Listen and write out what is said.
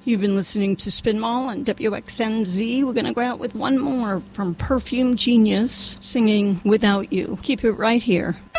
You've been listening to Spin Mall on WXNZ. We're going to go out with one more from Perfume Genius singing Without You. Keep it right here.